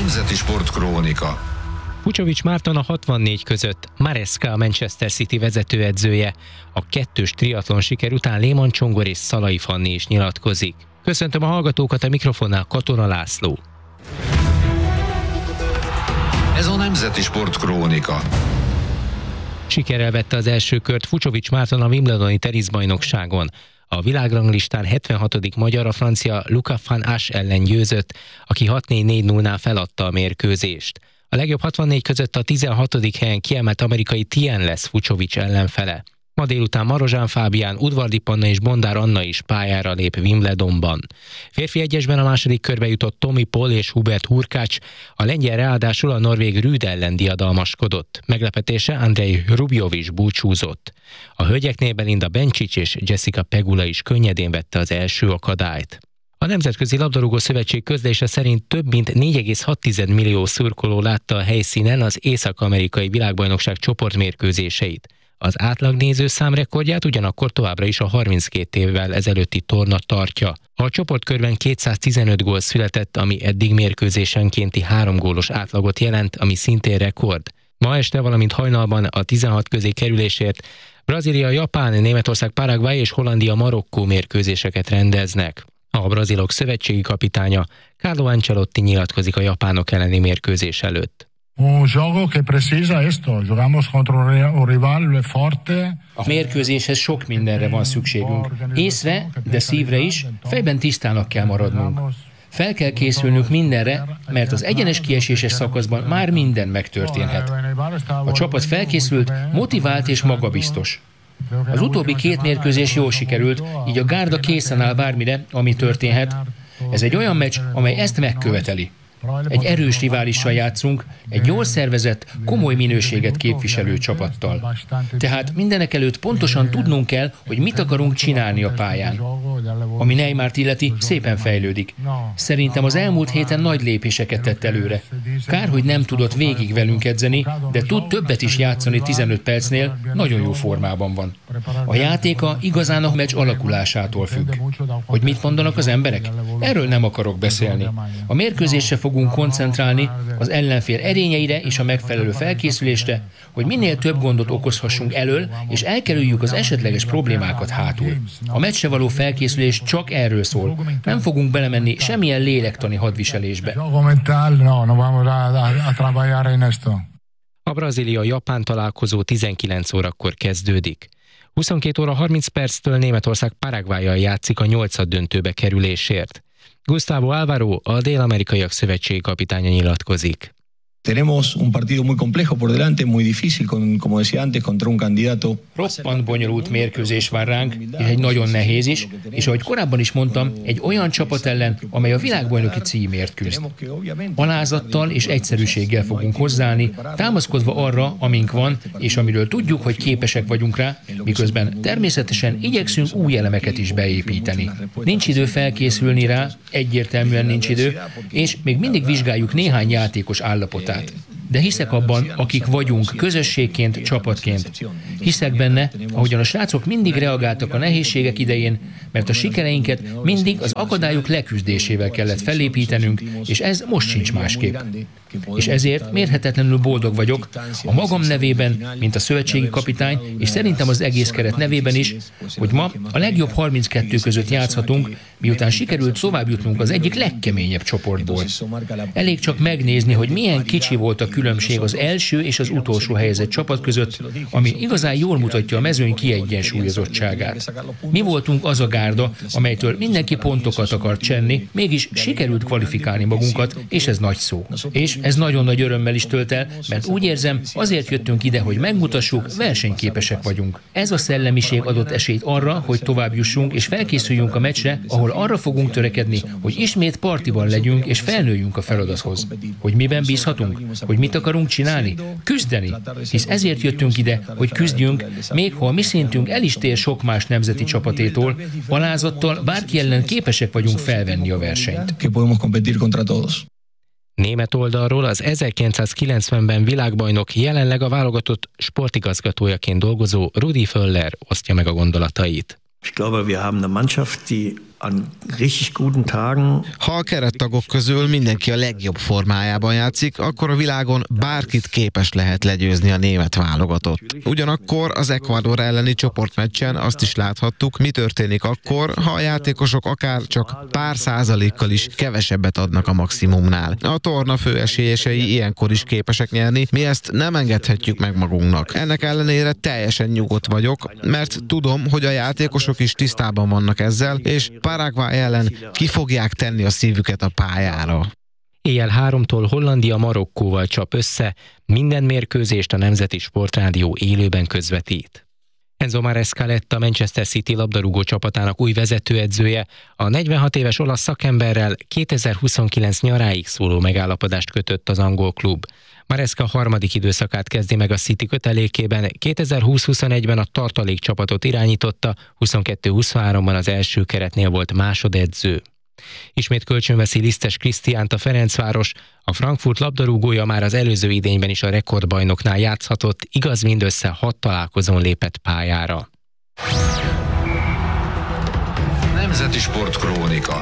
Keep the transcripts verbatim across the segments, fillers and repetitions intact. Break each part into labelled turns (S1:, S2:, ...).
S1: Nemzeti Sportkrónika.
S2: Vučović Márton a hatvannégy között, Maresca a Manchester City vezetőedzője. A kettős triatlon siker után Léman Csongor és Szalai Fanni is nyilatkozik. Köszöntöm a hallgatókat, a mikrofonnál Katona László.
S1: Ez a Nemzeti Sportkrónika.
S2: Sikerrel vette az első kört Vučović Márton a Wimbledoni teniszbajnokságon. A világranglistán hetvenhatodik magyar, a francia Luca van Assche ellen győzött, aki hat négy négy nullnál feladta a mérkőzést. A legjobb hatvannégy között a tizenhatodik helyen kiemelt amerikai Tien lesz Vučović ellenfele. Ma délután Marozsán Fábián, Udvardi Panna és Bondár Anna is pályára lép Wimbledonban. Férfi egyesben a második körbe jutott Tommy Paul és Hubert Hurkacz, a lengyel ráadásul a norvég Rüd ellen diadalmaskodott. Meglepetése Andrei Rublev is búcsúzott. A hölgyeknél Belinda Bencic és Jessica Pegula is könnyedén vette az első akadályt. A Nemzetközi Labdarúgó Szövetség közlése szerint több mint négy egész hat millió szurkoló látta a helyszínen az észak-amerikai világbajnokság csoportmérkőzéseit. Az átlagnéző szám rekordját ugyanakkor továbbra is a harminckét évvel ezelőtti torna tartja. A csoportkörben kétszáztizenöt gól született, ami eddig mérkőzésenkénti három gólos átlagot jelent, ami szintén rekord. Ma este, valamint hajnalban a tizenhat közé kerülésért Brazília, Japán, Németország, Paraguay és Hollandia, Marokkó mérkőzéseket rendeznek. A brazilok szövetségi kapitánya Carlo Ancelotti nyilatkozik a japánok elleni mérkőzés előtt.
S3: A mérkőzéshez sok mindenre van szükségünk. Észre, de szívre is, fejben tisztának kell maradnunk. Fel kell készülnünk mindenre, mert az egyenes kieséses szakaszban már minden megtörténhet. A csapat felkészült, motivált és magabiztos. Az utóbbi két mérkőzés jól sikerült, így a gárda készen áll bármire, ami történhet. Ez egy olyan meccs, amely ezt megköveteli. Egy erős riválissal játszunk, egy jól szervezett, komoly minőséget képviselő csapattal. Tehát mindenek előtt pontosan tudnunk kell, hogy mit akarunk csinálni a pályán. Ami Neymart illeti, szépen fejlődik. Szerintem az elmúlt héten nagy lépéseket tett előre. Kár, hogy nem tudott végig velünk edzeni, de tud többet is játszani tizenöt percnél, nagyon jó formában van. A játéka igazán a meccs alakulásától függ. Hogy mit mondanak az emberek? Erről nem akarok beszélni. A mérkőzésre fogunk koncentrálni, az ellenfél erényeire és a megfelelő felkészülésre, hogy minél több gondot okozhassunk elől, és elkerüljük az esetleges problémákat hátul. A meccsre való felkészülés csak erről szól. Nem fogunk belemenni semmilyen lélektani hadviselésbe.
S2: A Brazília-Japán találkozó tizenkilenc órakor kezdődik. huszonkét óra harminc perctől Németország Paraguayyal játszik a nyolcaddöntőbe kerülésért. Gustavo Alvaro, a dél-amerikaiak szövetségi kapitánya nyilatkozik.
S4: Tenemos un partido muy complejo por delante, muy difícil, como decía antes, contra un candidato.
S3: Roppant bonyolult mérkőzés vár ránk, és egy nagyon nehéz is, és ahogy korábban is mondtam, egy olyan csapat ellen, amely a világbajnoki címért küzd. Alázattal és egyszerűséggel fogunk hozzáállni, támaszkodva arra, amink van, és amiről tudjuk, hogy képesek vagyunk rá, miközben természetesen igyekszünk új elemeket is beépíteni. Nincs idő felkészülni rá, egyértelműen nincs idő, és még mindig vizsgáljuk néhány játékos állapotát. De hiszek abban, akik vagyunk, közösségként, csapatként. Hiszek benne, ahogyan a srácok mindig reagáltak a nehézségek idején, mert a sikereinket mindig az akadályok leküzdésével kellett fellépítenünk, és ez most sincs másképp. És ezért mérhetetlenül boldog vagyok, a magam nevében, mint a szövetségi kapitány, és szerintem az egész keret nevében is, hogy ma a legjobb harminckettő között játszhatunk, miután sikerült tovább jutnunk az egyik legkeményebb csoportból. Elég csak megnézni, hogy milyen kicsi volt a különbség az első és az utolsó helyezett csapat között, ami igazán jól mutatja a mezőny kiegyensúlyozottságát. Mi voltunk az a gárda, amelytől mindenki pontokat akart csenni, mégis sikerült kvalifikálni magunkat, és ez nagy szó. És ez nagyon nagy örömmel is tölt el, mert úgy érzem, azért jöttünk ide, hogy megmutassuk, versenyképesek vagyunk. Ez a szellemiség adott esélyt arra, hogy tovább jussunk és felkészüljünk a meccsre, ahol arra fogunk törekedni, hogy ismét partiban legyünk és felnőjünk a feladathoz. Hogy miben bízhatunk? Hogy mit akarunk csinálni? Küzdeni. Hisz ezért jöttünk ide, hogy küzdjünk, még ha a mi szintünk el is tér sok más nemzeti csapatétól, alázattal bárki ellen képesek vagyunk felvenni a versenyt.
S2: Német oldalról az ezerkilencszázkilencvenben világbajnok, jelenleg a válogatott sportigazgatójaként dolgozó Rudi Völler osztja meg a gondolatait.
S5: Ich glaube, wir haben eine Mannschaft, die Ha a kerettagok közül mindenki a legjobb formájában játszik, akkor a világon bárkit képes lehet legyőzni a német válogatott. Ugyanakkor az Ecuador elleni csoportmeccsen azt is láthattuk, mi történik akkor, ha a játékosok akár csak pár százalékkal is kevesebbet adnak a maximumnál. A torna főesélyesei ilyenkor is képesek nyerni, mi ezt nem engedhetjük meg magunknak. Ennek ellenére teljesen nyugodt vagyok, mert tudom, hogy a játékosok is tisztában vannak ezzel, és Paraguay ellen ki fogják tenni a szívüket a pályára.
S2: Éjjel háromtól Hollandia Marokkóval csap össze, minden mérkőzést a Nemzeti Sportrádió élőben közvetít. Enzo Maresca lett a Manchester City labdarúgó csapatának új vezetőedzője, a negyvenhat éves olasz szakemberrel kétezer-huszonkilenc nyaráig szóló megállapodást kötött az angol klub. Maresca harmadik időszakát kezdi meg a City kötelékében, kétezer-húsz-huszonegyben a tartalék csapatot irányította, huszonkettő-huszonháromban az első keretnél volt másodedző. Ismét kölcsönveszi Lisztes Krisztiánt a Ferencváros, a Frankfurt labdarúgója már az előző idényben is a rekordbajnoknál játszhatott, igaz mindössze hat találkozón lépett pályára.
S1: Nemzeti Sportkrónika.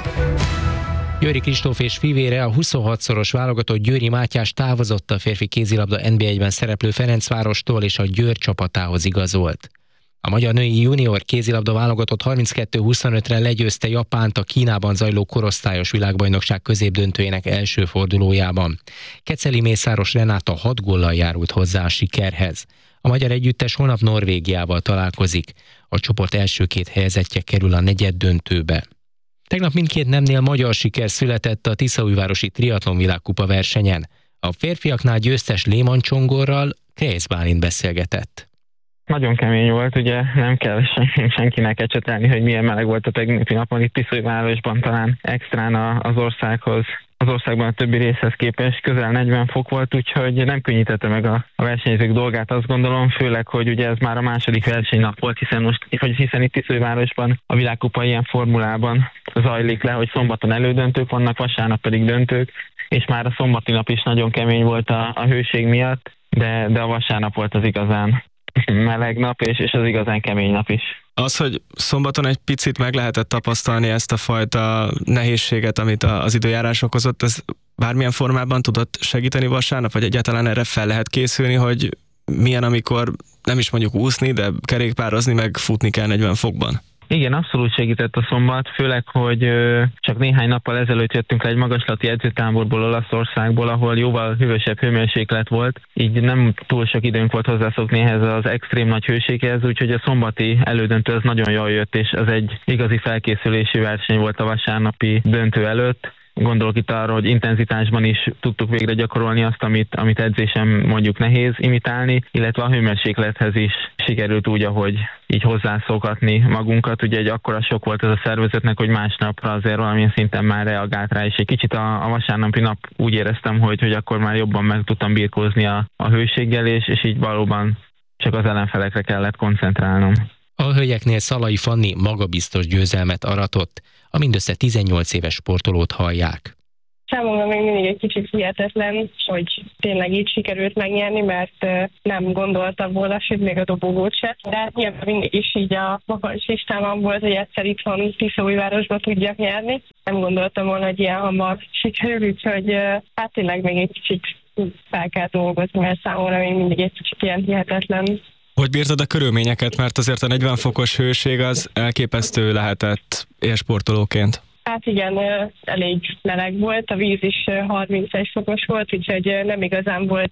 S2: Győri Kristóf és fivére, a huszonhatszoros válogatott Győri Mátyás távozott a férfi kézilabda en bé egyben szereplő Ferencvárostól és a Győr csapatához igazolt. A magyar női junior kézilabda válogatott harminckettő huszonötre legyőzte Japánt a Kínában zajló korosztályos világbajnokság középdöntőjének első fordulójában. Keceli Mészáros Renáta hat góllal járult hozzá a sikerhez. A magyar együttes holnap Norvégiával találkozik. A csoport első két helyezettje kerül a negyeddöntőbe. Tegnap mindkét nemnél magyar siker született a Tiszaújvárosi triatlon világkupa versenyen. A férfiaknál győztes Léman Csongorral Kreisz Bálint beszélgetett.
S6: Nagyon kemény volt, ugye nem kell sen- senkinek ecsetelni, hogy milyen meleg volt a tegnapi napon itt Tiszaújvárosban, talán extrán az országhoz, az országban a többi részhez képest közel negyven fok volt, úgyhogy nem könnyítette meg a, a versenyzők dolgát, azt gondolom, főleg, hogy ugye ez már a második versenynap volt, hiszen most, hiszen itt Tiszaújvárosban a világkupa ilyen formulában zajlik le, hogy szombaton elődöntők vannak, vasárnap pedig döntők, és már a szombati nap is nagyon kemény volt a, a hőség miatt, de, de a vasárnap volt az igazán meleg nap, és, és az igazán kemény nap is.
S7: Az, hogy szombaton egy picit meg lehetett tapasztalni ezt a fajta nehézséget, amit az időjárás okozott, ez bármilyen formában tudott segíteni vasárnap, vagy egyáltalán erre fel lehet készülni, hogy milyen, amikor nem is mondjuk úszni, de kerékpározni, meg futni kell negyven fokban?
S6: Igen, abszolút segített a szombat, főleg, hogy csak néhány nappal ezelőtt jöttünk le egy magaslati edzőtáborból Olaszországból, ahol jóval hűvösebb hőmérséklet volt, így nem túl sok időnk volt hozzászokni ehhez az extrém nagy hőséghez, úgyhogy a szombati elődöntő az nagyon jól jött, és az egy igazi felkészülési verseny volt a vasárnapi döntő előtt. Gondolok itt arra, hogy intenzitásban is tudtuk végre gyakorolni azt, amit, amit edzésem mondjuk nehéz imitálni, illetve a hőmérséklethez is sikerült úgy, ahogy így hozzászokatni magunkat. Ugye egy akkora sok volt ez a szervezetnek, hogy másnapra azért valamilyen szinten már reagált rá, és egy kicsit a, a vasárnapi nap úgy éreztem, hogy, hogy akkor már jobban meg tudtam birkózni a, a hőséggel, és, és így valóban csak az ellenfelekre kellett koncentrálnom.
S2: A hölgyeknél Szalai Fanni magabiztos győzelmet aratott, a mindössze tizennyolc éves sportolót hallják.
S8: Számomra még mindig egy kicsit hihetetlen, hogy tényleg így sikerült megnyerni, mert nem gondoltam volna, sőt még a dobogót se. De nyilván mindig is így a magas listámon volt, hogy egyszer itthon Tiszaújvárosba tudjak nyerni. Nem gondoltam volna, hogy ilyen hamar sikerül, úgyhogy hát tényleg még egy kicsit fel kell dolgozni, mert számomra még mindig egy kicsit ilyen hihetetlen.
S7: Hogy bírtad a körülményeket, mert azért a negyven fokos hőség az elképesztő lehetett élsportolóként?
S8: Hát igen, elég meleg volt, a víz is harmincegy fokos volt, úgyhogy nem igazán volt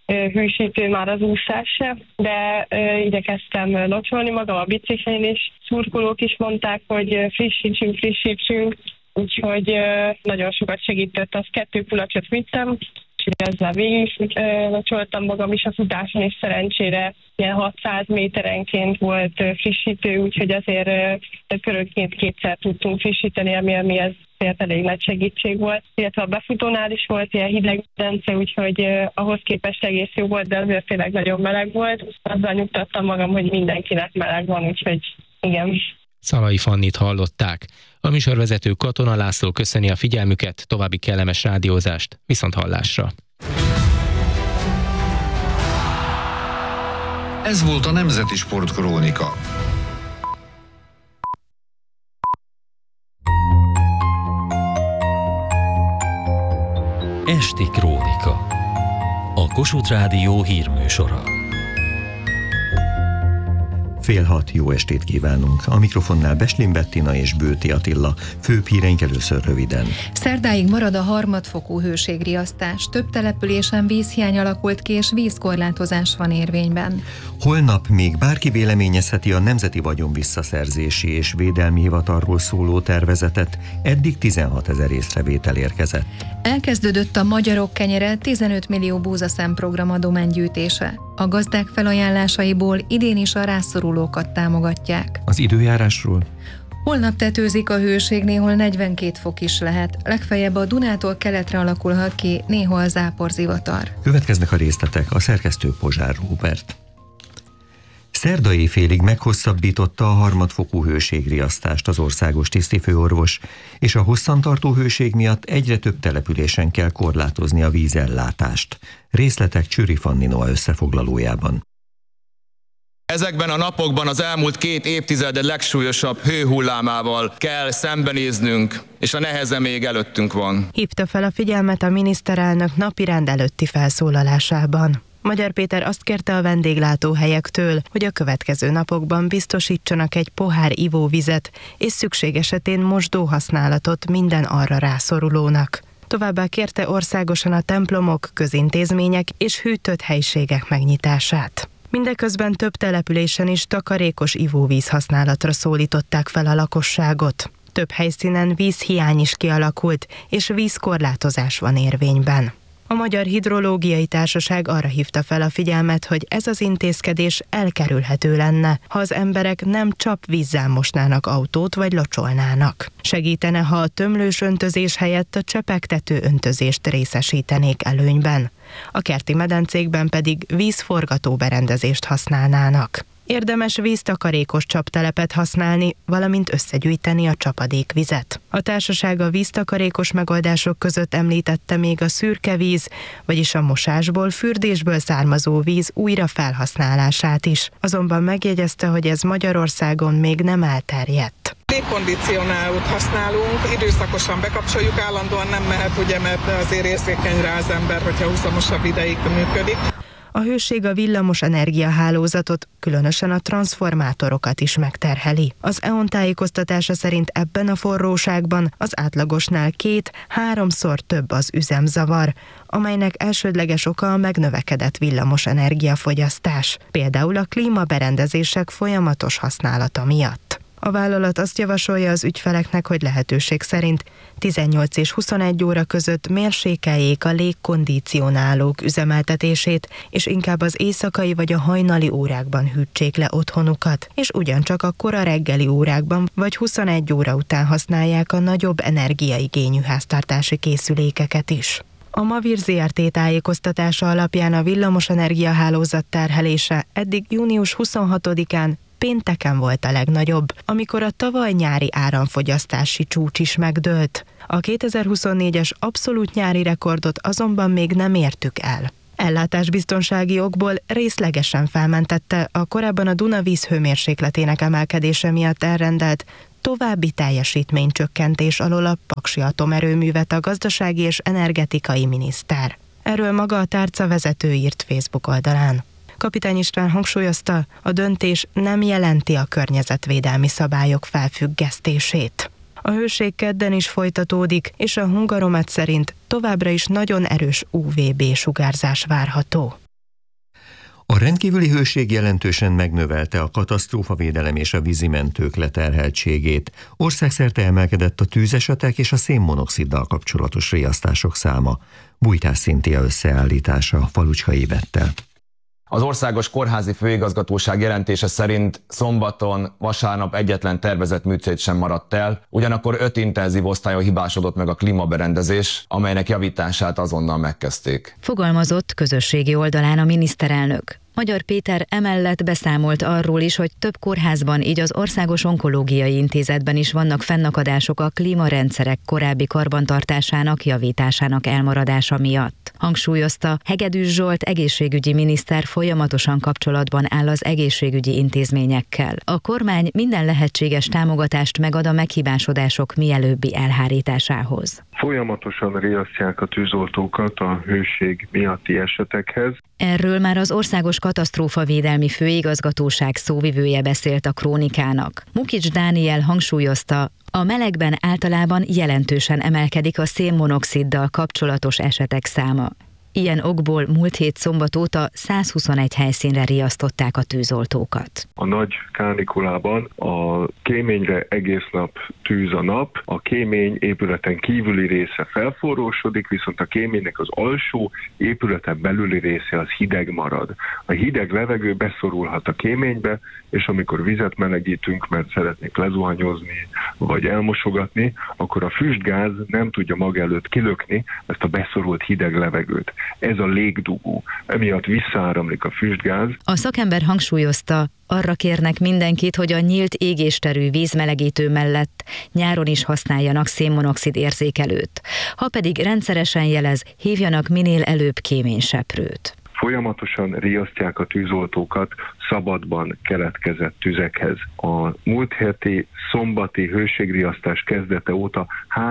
S8: hűsítő már az úszás se, de igyekeztem locsolni magam a biciklin is. Szurkolók is mondták, hogy frissítsünk, frissítsünk, úgyhogy nagyon sokat segített, az kettő kulacsot vittem, és ezzel végig locsoltam magam is a futáson, és szerencsére ilyen hatszáz méterenként volt frissítő, úgyhogy azért körönként kétszer tudtunk frissíteni, ami, ami ezért elég nagy segítség volt. Illetve a befutónál is volt ilyen hideg medence, úgyhogy ahhoz képest egész jó volt, de azért tényleg nagyon meleg volt. Azzal nyugtattam magam, hogy mindenkinek meleg van, úgyhogy igen.
S2: Szalai Fannit hallották. A műsorvezető Katona László köszöni a figyelmüket, további kellemes rádiózást, viszont hallásra.
S1: Ez volt a Nemzeti Sportkrónika.
S9: Esti Krónika. A Kossuth Rádió hírműsora.
S10: Fél hat, jó estét kívánunk! A mikrofonnál Beslin Bettina és Bőti Attila. Főbb híreink először röviden.
S11: Szerdáig marad a harmadfokú hőségriasztás. Több településen vízhiány alakult ki, és vízkorlátozás van érvényben.
S10: Holnap még bárki véleményezheti a Nemzeti Vagyon Visszaszerzési és Védelmi Hivatalról szóló tervezetet. Eddig tizenhatezer észrevétel érkezett.
S11: Elkezdődött a Magyarok Kenyere tizenöt millió búzaszem program adománygyűjtése. A gazdák felajánlásaiból idén is a rászorulókat támogatják.
S10: Az időjárásról?
S11: Holnap tetőzik a hőség, néhol negyvenkét fok is lehet. Legfeljebb a Dunától keletre alakulhat ki, néhol záporzivatar.
S10: Következnek a részletek, a szerkesztő Pozsár Róbert. Szerda éjfélig meghosszabbította a harmadfokú hőségriasztást az országos tisztifőorvos, és a hosszantartó hőség miatt egyre több településen kell korlátozni a vízellátást. Részletek Csüri Fanninoa összefoglalójában.
S12: Ezekben a napokban az elmúlt két évtized legsúlyosabb hőhullámával kell szembenéznünk, és a neheze még előttünk van.
S13: Hívta fel a figyelmet a miniszterelnök napirend előtti felszólalásában. Magyar Péter azt kérte a vendéglátóhelyektől, hogy a következő napokban biztosítsanak egy pohár ivóvizet, és szükség esetén mosdóhasználatot minden arra rászorulónak. Továbbá kérte országosan a templomok, közintézmények és hűtött helyiségek megnyitását. Mindeközben több településen is takarékos ivóvíz használatra szólították fel a lakosságot. Több helyszínen vízhiány is kialakult, és vízkorlátozás van érvényben. A Magyar Hidrológiai Társaság arra hívta fel a figyelmet, hogy ez az intézkedés elkerülhető lenne, ha az emberek nem csapvízzel mosnának autót vagy locsolnának. Segítene, ha a tömlős öntözés helyett a csepegtető öntözést részesítenék előnyben. A kerti medencékben pedig vízforgató berendezést használnának. Érdemes víztakarékos csaptelepet használni, valamint összegyűjteni a csapadékvizet. A társaság a víztakarékos megoldások között említette még a szürke víz, vagyis a mosásból, fürdésből származó víz újra felhasználását is. Azonban megjegyezte, hogy ez Magyarországon még nem elterjedt.
S14: Légkondicionálót használunk, időszakosan bekapcsoljuk, állandóan nem mehet, ugye, mert azért érzékeny rá az ember, hogyha húzamosabb ideig működik.
S13: A hőség a villamos energiahálózatot, különösen a transzformátorokat is megterheli. Az é o en tájékoztatása szerint ebben a forróságban az átlagosnál két-háromszor több az üzemzavar, amelynek elsődleges oka a megnövekedett villamos energiafogyasztás, például a klímaberendezések folyamatos használata miatt. A vállalat azt javasolja az ügyfeleknek, hogy lehetőség szerint tizennyolc és huszonegy óra között mérsékeljék a légkondicionálók üzemeltetését, és inkább az éjszakai vagy a hajnali órákban hűtsék le otthonukat, és ugyancsak a kora reggeli órákban vagy huszonegy óra után használják a nagyobb energiaigényű háztartási készülékeket is. A Mavir zé er té tájékoztatása alapján a villamosenergia hálózat terhelése eddig június huszonhatodikán pénteken volt a legnagyobb, amikor a tavaly nyári áramfogyasztási csúcs is megdőlt. A kétezer-huszonnégyes abszolút nyári rekordot azonban még nem értük el. Ellátásbiztonsági okból részlegesen felmentette a korábban a Duna víz hőmérsékletének emelkedése miatt elrendelt további teljesítménycsökkentés alól a Paksi atomerőművet a gazdasági és energetikai miniszter. Erről maga a tárca vezető írt Facebook oldalán. Kapitány István hangsúlyozta, a döntés nem jelenti a környezetvédelmi szabályok felfüggesztését. A hőség kedden is folytatódik, és a Hungaromet szerint továbbra is nagyon erős u vé bé sugárzás várható.
S10: A rendkívüli hőség jelentősen megnövelte a katasztrófavédelem és a vízimentők leterheltségét. Országszerte emelkedett a tűzesetek és a szénmonoxiddal kapcsolatos riasztások száma. Bújtás Szintia összeállítása Falucska Évettel.
S15: Az Országos Kórházi Főigazgatóság jelentése szerint szombaton, vasárnap egyetlen tervezett műtét sem maradt el, ugyanakkor öt intenzív osztályon hibásodott meg a klímaberendezés, amelynek javítását azonnal megkezdték.
S16: Fogalmazott közösségi oldalán a miniszterelnök. Magyar Péter emellett beszámolt arról is, hogy több kórházban, így az Országos Onkológiai Intézetben is vannak fennakadások a klímarendszerek korábbi karbantartásának, javításának elmaradása miatt. Hangsúlyozta, Hegedűs Zsolt egészségügyi miniszter folyamatosan kapcsolatban áll az egészségügyi intézményekkel. A kormány minden lehetséges támogatást megad a meghibásodások mielőbbi elhárításához.
S17: Folyamatosan riasztják a tűzoltókat a hőség miatti esetekhez.
S16: Erről már az Országos Katasztrófavédelmi Főigazgatóság szóvivője beszélt a Krónikának. Mukics Dániel hangsúlyozta, a melegben általában jelentősen emelkedik a szénmonoxiddal kapcsolatos esetek száma. Ilyen okból múlt hét szombat óta százhuszonegy helyszínre riasztották a tűzoltókat.
S17: A nagy kánikulában a kéményre egész nap tűz a nap, a kémény épületen kívüli része felforrósodik, viszont a kéménynek az alsó épületen belüli része az hideg marad. A hideg levegő beszorulhat a kéménybe, és amikor vizet melegítünk, mert szeretnék lezuhanyozni vagy elmosogatni, akkor a füstgáz nem tudja maga előtt kilökni ezt a beszorult hideg levegőt. Ez a légdugó. Emiatt visszaáramlik a füstgáz.
S16: A szakember hangsúlyozta, arra kérnek mindenkit, hogy a nyílt égésterű vízmelegítő mellett nyáron is használjanak szénmonoxid érzékelőt. Ha pedig rendszeresen jelez, hívjanak minél előbb kéményseprőt.
S17: Folyamatosan riasztják a tűzoltókat szabadban keletkezett tüzekhez. A múlt heti szombati hőségriasztás kezdete óta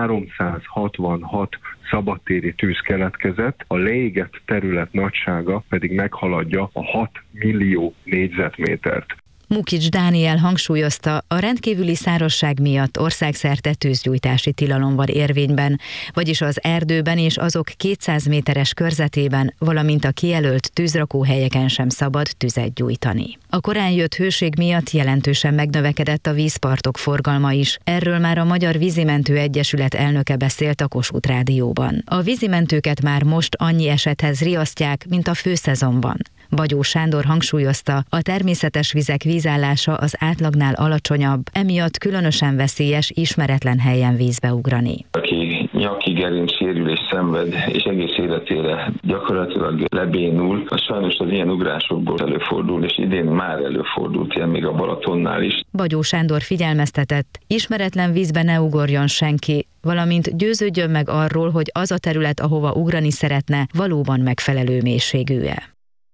S17: háromszázhatvanhat szabadtéri tűz keletkezett, a leégett terület nagysága pedig meghaladja a hat millió négyzetmétert.
S16: Mukics Dániel hangsúlyozta, a rendkívüli szárazság miatt országszerte tűzgyújtási tilalom van érvényben, vagyis az erdőben és azok kétszáz méteres körzetében, valamint a kijelölt tűzrakóhelyeken sem szabad tüzet gyújtani. A korán jött hőség miatt jelentősen megnövekedett a vízpartok forgalma is. Erről már a Magyar Vízimentő Egyesület elnöke beszélt a Kossuth Rádióban. A vízimentőket már most annyi esethez riasztják, mint a főszezonban. Bagyó Sándor hangsúlyozta, a természetes vizek vízállása az átlagnál alacsonyabb, emiatt különösen veszélyes ismeretlen helyen vízbe ugrani.
S18: Aki nyaki gerinc sérülés szenved, és egész életére gyakorlatilag lebénul, az sajnos az ilyen ugrásokból előfordul, és idén már előfordult ilyen még a Balatonnál is.
S16: Bagyó Sándor figyelmeztetett, ismeretlen vízbe ne ugorjon senki, valamint győződjön meg arról, hogy az a terület, ahova ugrani szeretne, valóban megfelelő mélységű-e.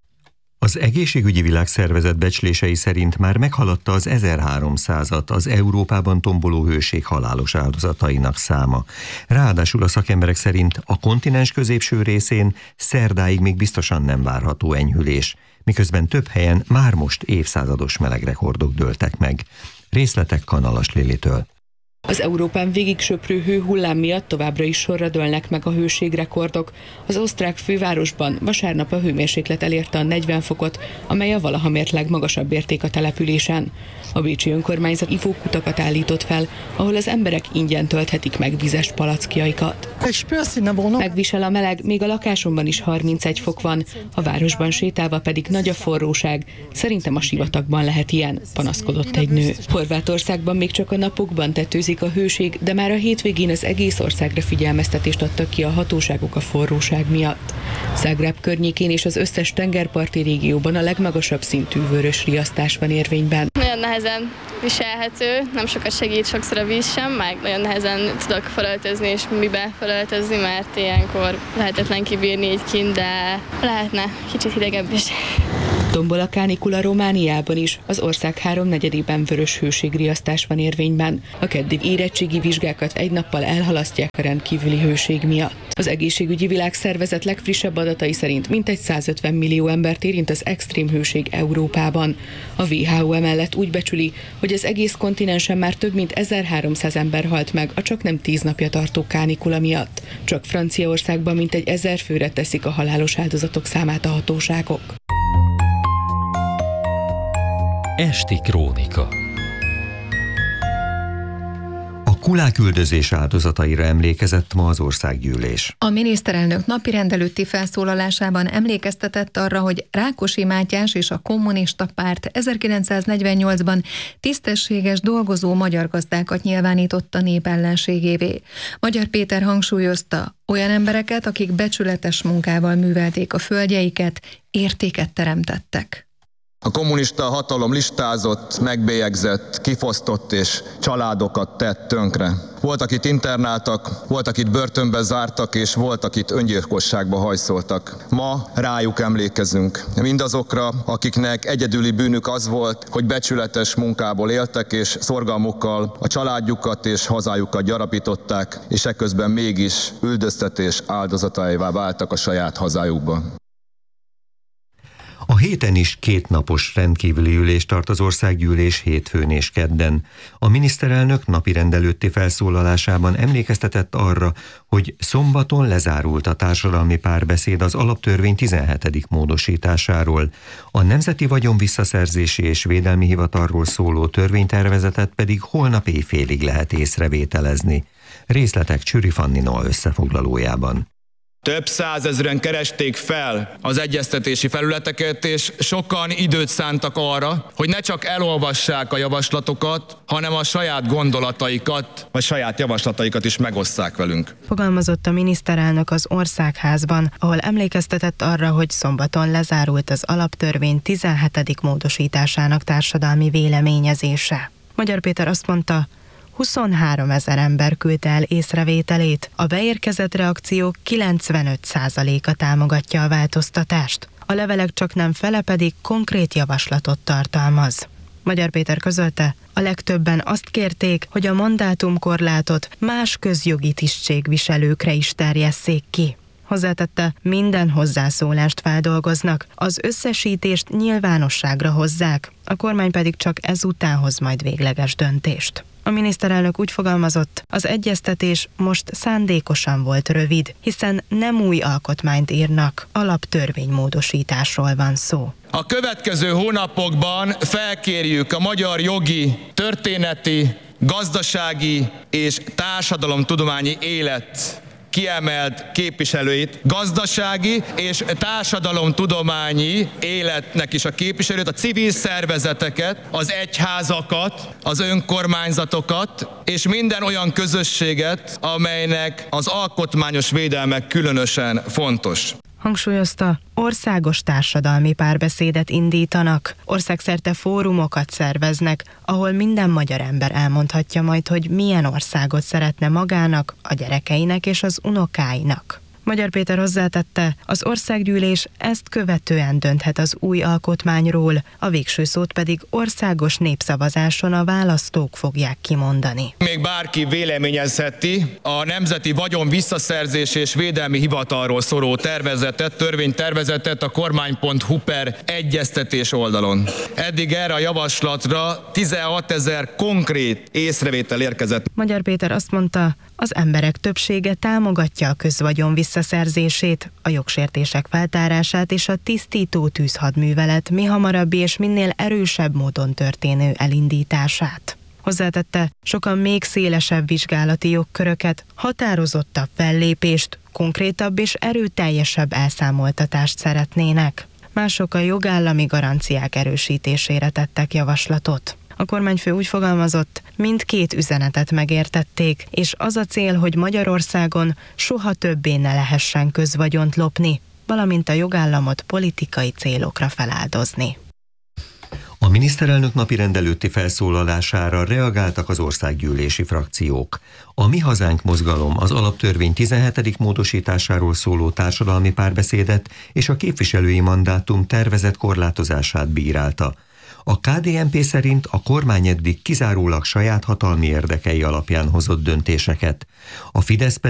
S10: Az Egészségügyi Világszervezet becslései szerint már meghaladta az ezerháromszázat az Európában tomboló hőség halálos áldozatainak száma. Ráadásul a szakemberek szerint a kontinens középső részén szerdáig még biztosan nem várható enyhülés, miközben több helyen már most évszázados melegrekordok dőltek meg. Részletek Kanalas Lilitől.
S19: Az Európán végig söprő hőhullám miatt továbbra is sorra dőlnek meg a hőségrekordok. Az osztrák fővárosban vasárnap a hőmérséklet elérte a negyven fokot, amely a valaha mért legmagasabb érték a településen. A bécsi önkormányzat ivókutakat állított fel, ahol az emberek ingyen tölthetik meg vizes palackjaikat. Megvisel a meleg, még a lakásomban is harmincegy fok van, a városban sétálva pedig nagy a forróság. Szerintem a sivatagban lehet ilyen, panaszkodott egy nő. Horvátországban még csak a napokban tetőzik a hőség, de már a hétvégén az egész országra figyelmeztetést adtak ki a hatóságok a forróság miatt. Zágráb környékén és az összes tengerparti régióban a legmagasabb szintű vörös riasztás van érvényben.
S20: Nagyon nehezen viselhető, nem sokat segít sokszor a víz sem, meg nagyon nehezen tudok felöltözni és mibe felöltözni, mert ilyenkor lehetetlen kibírni így kint, de lehetne kicsit hidegebb is.
S19: Tombol a kánikula Romániában is, az ország háromnegyedében vörös hőségriasztás van érvényben. A keddi érettségi vizsgákat egy nappal elhalasztják a rendkívüli hőség miatt. Az Egészségügyi Világszervezet legfrissebb adatai szerint mintegy százötven millió embert érint az extrém hőség Európában. A dupla vé há ó emellett úgy becsüli, hogy az egész kontinensen már több mint ezerháromszáz ember halt meg a csaknem tíz napja tartó kánikula miatt. Csak Franciaországban mintegy ezer főre teszik a halálos áldozatok számát a hatóságok.
S9: Esti krónika.
S10: A Kulák-üldözés áldozataira emlékezett ma az országgyűlés.
S11: A miniszterelnök napirend előtti felszólalásában emlékeztetett arra, hogy Rákosi Mátyás és a kommunista párt ezerkilencszáznegyvennyolcban tisztességes dolgozó magyar gazdákat nyilvánította népellenségévé. Magyar Péter hangsúlyozta, olyan embereket, akik becsületes munkával művelték a földjeiket, értéket teremtettek.
S12: A kommunista hatalom listázott, megbélyegzett, kifosztott és családokat tett tönkre. Volt, akit internáltak, volt, akit börtönbe zártak, és volt, akit öngyilkosságba hajszoltak. Ma rájuk emlékezünk. Mindazokra, akiknek egyedüli bűnük az volt, hogy becsületes munkából éltek, és szorgalmukkal a családjukat és hazájukat gyarapították, és ekközben mégis üldöztetés áldozataivá váltak a saját hazájukban.
S10: A héten is kétnapos rendkívüli ülést tart az országgyűlés hétfőn és kedden. A miniszterelnök napirend előtti felszólalásában emlékeztetett arra, hogy szombaton lezárult a társadalmi párbeszéd az alaptörvény tizenhetedik módosításáról. A Nemzeti Vagyon Visszaszerzési és Védelmi Hivatalról szóló törvénytervezetet pedig holnap éjfélig lehet észrevételezni. Részletek Csüri Fannina összefoglalójában.
S12: Több százezren keresték fel az egyeztetési felületeket, és sokan időt szántak arra, hogy ne csak elolvassák a javaslatokat, hanem a saját gondolataikat, vagy saját javaslataikat is megosszák velünk.
S13: Fogalmazott a miniszterelnök az Országházban, ahol emlékeztetett arra, hogy szombaton lezárult az alaptörvény tizenhetedik módosításának társadalmi véleményezése. Magyar Péter azt mondta, huszonhárom ezer ember küldte el észrevételét, a beérkezett reakciók kilencvenöt százaléka támogatja a változtatást. A levelek csak nem fele pedig konkrét javaslatot tartalmaz. Magyar Péter közölte, a legtöbben azt kérték, hogy a mandátumkorlátot más közjogi tisztségviselőkre is terjesszék ki. Hozzátette, minden hozzászólást feldolgoznak, az összesítést nyilvánosságra hozzák, a kormány pedig csak ezután hoz majd végleges döntést. A miniszterelnök úgy fogalmazott, az egyeztetés most szándékosan volt rövid, hiszen nem új alkotmányt írnak, alaptörvénymódosításról van szó.
S12: A következő hónapokban felkérjük a magyar jogi, történeti, gazdasági és társadalomtudományi élet kiemelt képviselőit, gazdasági és társadalomtudományi életnek is a képviselőt, a civil szervezeteket, az egyházakat, az önkormányzatokat, és minden olyan közösséget, amelynek az alkotmányos védelme különösen fontos.
S13: Hangsúlyozta, országos társadalmi párbeszédet indítanak, országszerte fórumokat szerveznek, ahol minden magyar ember elmondhatja majd, hogy milyen országot szeretne magának, a gyerekeinek és az unokáinak. Magyar Péter hozzátette, az országgyűlés ezt követően dönthet az új alkotmányról, a végső szót pedig országos népszavazáson a választók fogják kimondani.
S12: Még bárki véleményezheti a Nemzeti Vagyon Visszaszerzési és Védelmi Hivatalról szóló tervezetet, törvénytervezetet a kormány pont hu per egyeztetés oldalon. Eddig erre a javaslatra tizenhatezer konkrét észrevétel érkezett.
S13: Magyar Péter azt mondta, az emberek többsége támogatja a közvagyon visszaszerzését, a jogsértések feltárását és a tisztító tűzhadművelet mihamarabbi és minél erősebb módon történő elindítását. Hozzátette, sokan még szélesebb vizsgálati jogköröket, határozottabb fellépést, konkrétabb és erőteljesebb elszámoltatást szeretnének. Mások a jogállami garanciák erősítésére tettek javaslatot. A kormányfő úgy fogalmazott, mindkét üzenetet megértették, és az a cél, hogy Magyarországon soha többé ne lehessen közvagyont lopni, valamint a jogállamot politikai célokra feláldozni.
S10: A miniszterelnök napirend előtti felszólalására reagáltak az országgyűlési frakciók. A Mi Hazánk mozgalom az alaptörvény tizenhetedik módosításáról szóló társadalmi párbeszédet és a képviselői mandátum tervezett korlátozását bírálta. A ká dé en pé szerint a kormány eddig kizárólag saját hatalmi érdekei alapján hozott döntéseket. A Fidesz